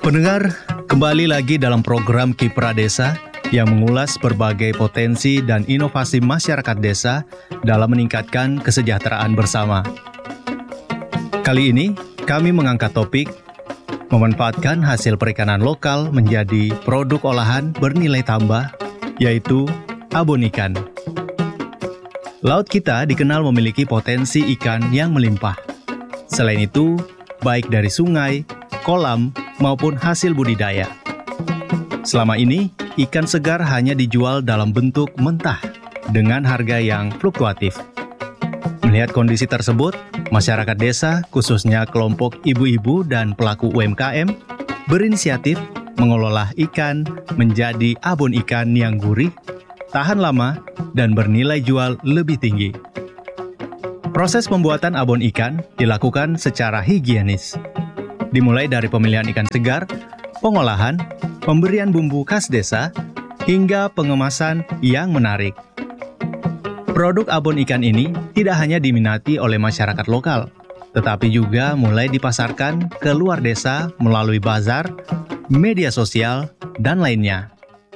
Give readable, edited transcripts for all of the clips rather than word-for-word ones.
Pendengar, kembali lagi dalam program Kiprah Desa yang mengulas berbagai potensi dan inovasi masyarakat desa dalam meningkatkan kesejahteraan bersama. Kali ini, kami mengangkat topik memanfaatkan hasil perikanan lokal menjadi produk olahan bernilai tambah, yaitu abon ikan. Laut kita dikenal memiliki potensi ikan yang melimpah. Selain itu, baik dari sungai, kolam, maupun hasil budidaya. Selama ini, ikan segar hanya dijual dalam bentuk mentah dengan harga yang fluktuatif. Melihat kondisi tersebut, masyarakat desa, khususnya kelompok ibu-ibu dan pelaku UMKM, berinisiatif mengelola ikan menjadi abon ikan yang gurih, tahan lama, dan bernilai jual lebih tinggi. Proses pembuatan abon ikan dilakukan secara higienis. Dimulai dari pemilihan ikan segar, pengolahan, pemberian bumbu khas desa, hingga pengemasan yang menarik. Produk abon ikan ini tidak hanya diminati oleh masyarakat lokal, tetapi juga mulai dipasarkan ke luar desa melalui bazar, media sosial, dan lainnya.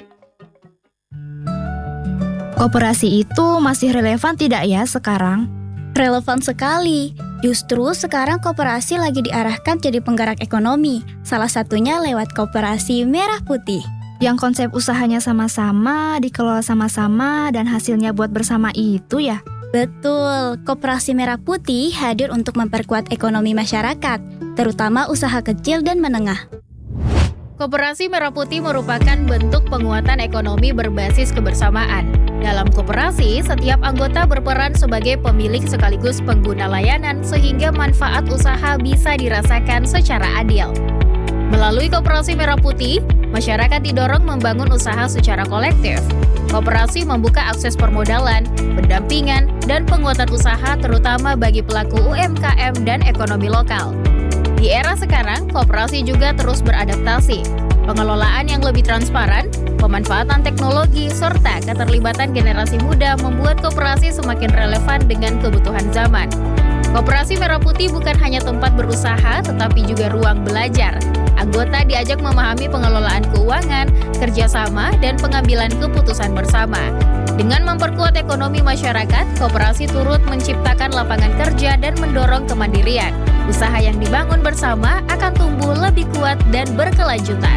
Koperasi itu masih relevan tidak ya sekarang? Relevan sekali. Justru sekarang koperasi lagi diarahkan jadi penggerak ekonomi. Salah satunya lewat Koperasi Merah Putih. Yang konsep usahanya sama-sama, dikelola sama-sama, dan hasilnya buat bersama itu ya? Betul, Koperasi Merah Putih hadir untuk memperkuat ekonomi masyarakat, terutama usaha kecil dan menengah. Koperasi Merah Putih merupakan bentuk penguatan ekonomi berbasis kebersamaan. Dalam koperasi, setiap anggota berperan sebagai pemilik sekaligus pengguna layanan sehingga manfaat usaha bisa dirasakan secara adil. Melalui Koperasi Merah Putih, masyarakat didorong membangun usaha secara kolektif. Koperasi membuka akses permodalan, pendampingan, dan penguatan usaha terutama bagi pelaku UMKM dan ekonomi lokal. Di era sekarang, koperasi juga terus beradaptasi. Pengelolaan yang lebih transparan, pemanfaatan teknologi, serta keterlibatan generasi muda membuat koperasi semakin relevan dengan kebutuhan zaman. Koperasi Merah Putih bukan hanya tempat berusaha, tetapi juga ruang belajar. Anggota diajak memahami pengelolaan keuangan, kerjasama, dan pengambilan keputusan bersama. Dengan memperkuat ekonomi masyarakat, koperasi turut menciptakan lapangan kerja dan mendorong kemandirian. Usaha yang dibangun bersama akan tumbuh lebih kuat dan berkelanjutan.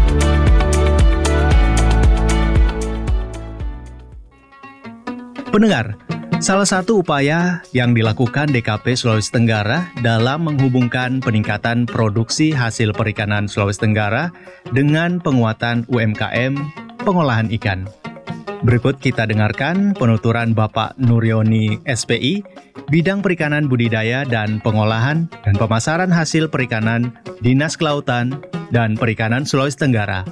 Pendengar, salah satu upaya yang dilakukan DKP Sulawesi Tenggara dalam menghubungkan peningkatan produksi hasil perikanan Sulawesi Tenggara dengan penguatan UMKM pengolahan ikan. Berikut kita dengarkan penuturan Bapak Nuryoni SPI, Bidang Perikanan Budidaya dan Pengolahan dan Pemasaran Hasil Perikanan Dinas Kelautan dan Perikanan Sulawesi Tenggara.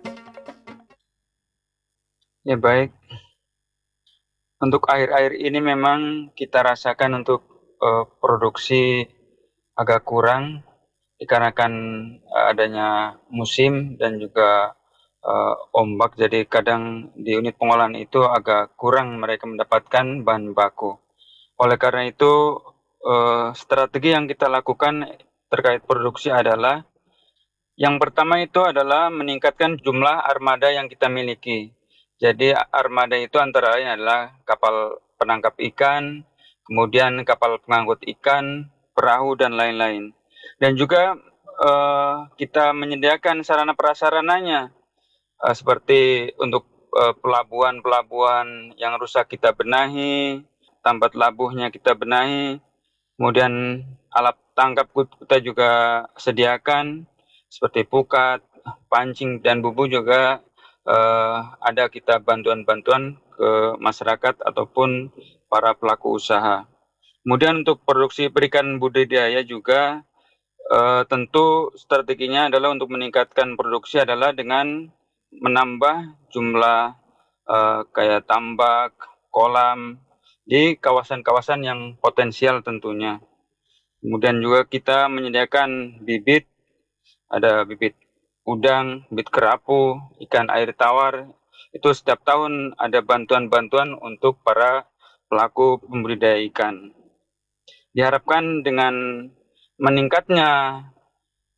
Ya baik, untuk akhir-akhir ini memang kita rasakan untuk produksi agak kurang dikarenakan adanya musim dan juga ombak, jadi kadang di unit pengolahan itu agak kurang mereka mendapatkan bahan baku. Oleh karena itu, strategi yang kita lakukan terkait produksi adalah yang pertama itu adalah meningkatkan jumlah armada yang kita miliki. Jadi armada itu antara lain adalah kapal penangkap ikan, kemudian kapal pengangkut ikan, perahu, dan lain-lain. Dan juga kita menyediakan sarana prasarananya, seperti untuk pelabuhan-pelabuhan yang rusak kita benahi, tambat labuhnya kita benahi, kemudian alat tangkap kita juga sediakan, seperti pukat, pancing, dan bubu juga ada kita bantuan-bantuan ke masyarakat ataupun para pelaku usaha. Kemudian untuk produksi perikan budidaya juga tentu strateginya adalah untuk meningkatkan produksi adalah dengan menambah jumlah kayak tambak, kolam di kawasan-kawasan yang potensial tentunya. Kemudian juga kita menyediakan bibit, ada bibit udang, bibit kerapu, ikan air tawar. Itu setiap tahun ada bantuan-bantuan untuk para pelaku pembudidaya ikan. Diharapkan dengan meningkatnya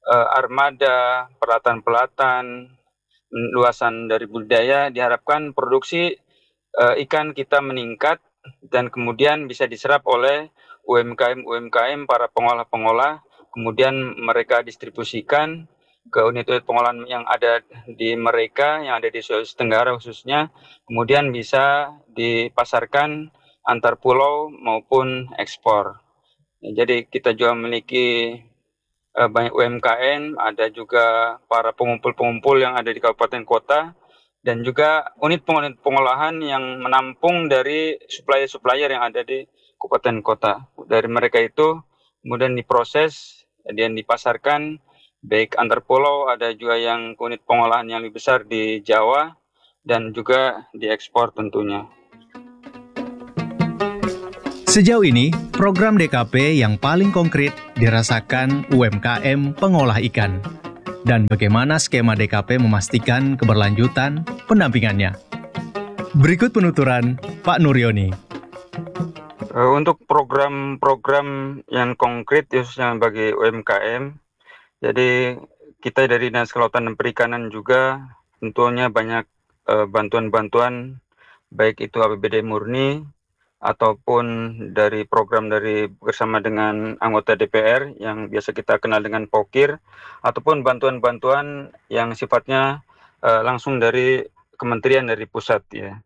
armada, pelatan-pelatan, luasan dari budidaya, diharapkan produksi ikan kita meningkat dan kemudian bisa diserap oleh UMKM para pengolah-pengolah, kemudian mereka distribusikan ke unit-unit pengolahan yang ada di mereka, yang ada di Sulawesi Tenggara khususnya, kemudian bisa dipasarkan antar pulau maupun ekspor. Jadi kita juga memiliki banyak UMKM, ada juga para pengumpul-pengumpul yang ada di kabupaten kota, dan juga unit pengolahan yang menampung dari supplier-supplier yang ada di kabupaten kota. Dari mereka itu kemudian diproses dan dipasarkan baik antar pulau, ada juga yang unit pengolahan yang lebih besar di Jawa dan juga diekspor tentunya. Sejauh ini, program DKP yang paling konkret dirasakan UMKM pengolah ikan. Dan bagaimana skema DKP memastikan keberlanjutan pendampingannya. Berikut penuturan Pak Nuryoni. Untuk program-program yang konkret khususnya bagi UMKM, jadi kita dari Dinas Kelautan dan Perikanan juga tentunya banyak bantuan-bantuan, baik itu APBD murni ataupun dari program dari bersama dengan anggota DPR yang biasa kita kenal dengan POKIR, ataupun bantuan-bantuan yang sifatnya langsung dari kementerian dari pusat ya.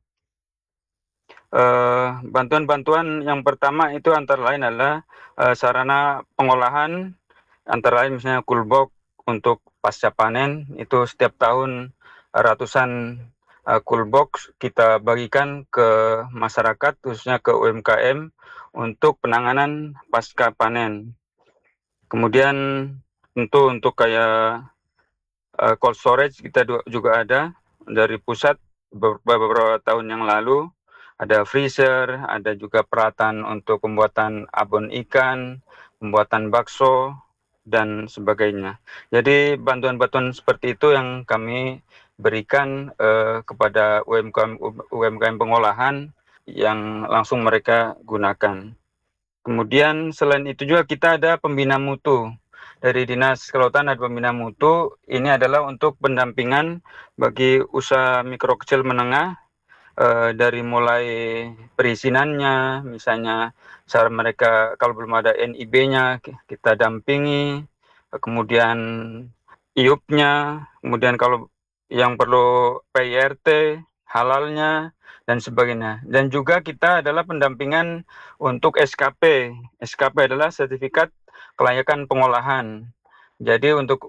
Bantuan-bantuan yang pertama itu antara lain adalah sarana pengolahan, antara lain misalnya kulbok untuk pasca panen, itu setiap tahun ratusan kulbox kita bagikan ke masyarakat, khususnya ke UMKM untuk penanganan pasca panen. Kemudian tentu untuk kayak cold storage kita juga ada dari pusat beberapa tahun yang lalu, ada freezer, ada juga peralatan untuk pembuatan abon ikan, pembuatan bakso, dan sebagainya. Jadi bantuan-bantuan seperti itu yang kami berikan kepada UMKM pengolahan yang langsung mereka gunakan. Kemudian selain itu juga kita ada pembina mutu. Dari Dinas Kelautan ada pembina mutu. Ini adalah untuk pendampingan bagi usaha mikro kecil menengah, dari mulai perizinannya, misalnya cara mereka kalau belum ada NIB-nya kita dampingi, kemudian IUP-nya, kemudian kalau yang perlu PIRT, halalnya, dan sebagainya. Dan juga kita adalah pendampingan untuk SKP. SKP adalah sertifikat kelayakan pengolahan. Jadi untuk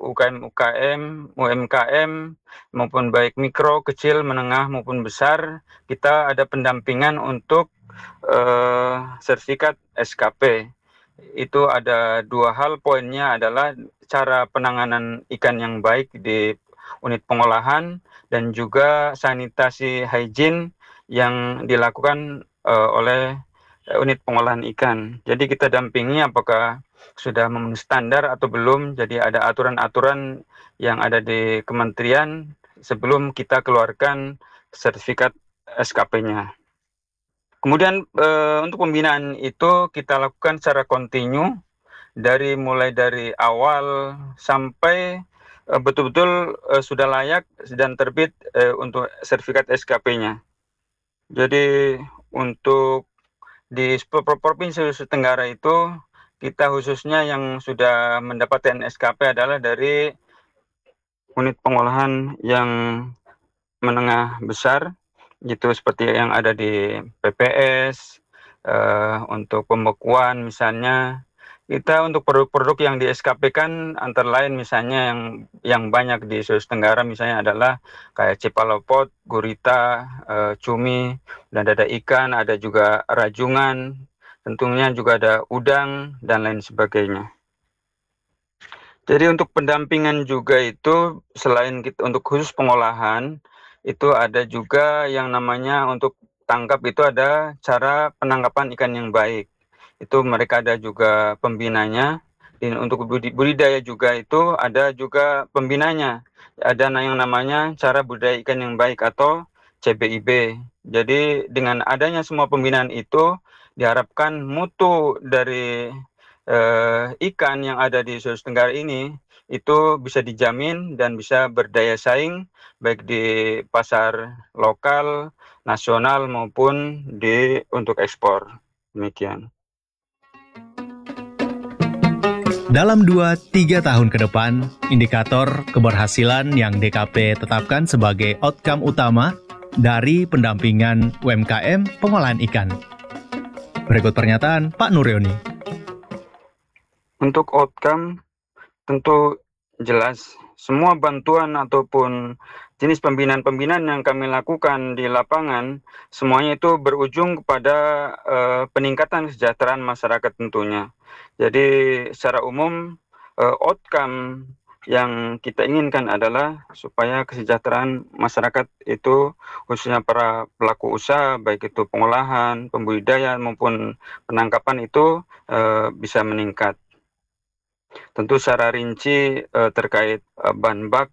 UMKM maupun baik mikro, kecil, menengah maupun besar, kita ada pendampingan untuk sertifikat SKP. Itu ada dua hal, poinnya adalah cara penanganan ikan yang baik di unit pengolahan dan juga sanitasi hygiene yang dilakukan oleh unit pengolahan ikan. Jadi kita dampingi apakah sudah memenuhi standar atau belum. Jadi ada aturan-aturan yang ada di kementerian sebelum kita keluarkan sertifikat SKP-nya. Kemudian untuk pembinaan itu kita lakukan secara kontinu mulai dari awal sampai betul-betul sudah layak dan terbit untuk sertifikat SKP-nya. Jadi untuk di Provinsi Sulawesi Tenggara itu kita khususnya yang sudah mendapatkan SKP adalah dari unit pengolahan yang menengah besar, gitu seperti yang ada di PPS, untuk pembekuan misalnya. Kita untuk produk-produk yang di SKP kan antara lain misalnya yang banyak di Sulawesi Tenggara misalnya adalah kayak cepalopod, gurita, cumi, dan ada ikan, ada juga rajungan, tentunya juga ada udang dan lain sebagainya. Jadi untuk pendampingan juga itu selain kita untuk khusus pengolahan itu ada juga yang namanya untuk tangkap itu ada cara penangkapan ikan yang baik. Itu mereka ada juga pembinanya. Dan untuk budidaya juga itu ada juga pembinanya. Ada yang namanya cara budidaya ikan yang baik atau CBIB. Jadi dengan adanya semua pembinaan itu diharapkan mutu dari ikan yang ada di Sulawesi Tenggara ini itu bisa dijamin dan bisa berdaya saing baik di pasar lokal, nasional maupun untuk ekspor. Demikian. Dalam 2-3 tahun ke depan, indikator keberhasilan yang DKP tetapkan sebagai outcome utama dari pendampingan UMKM pengolahan ikan. Berikut pernyataan Pak Nuryoni. Untuk outcome, tentu jelas semua bantuan ataupun jenis pembinaan-pembinaan yang kami lakukan di lapangan, semuanya itu berujung kepada peningkatan kesejahteraan masyarakat tentunya. Jadi secara umum outcome yang kita inginkan adalah supaya kesejahteraan masyarakat itu, khususnya para pelaku usaha, baik itu pengolahan, pembudidayaan maupun penangkapan itu bisa meningkat. Tentu secara rinci terkait bahan baku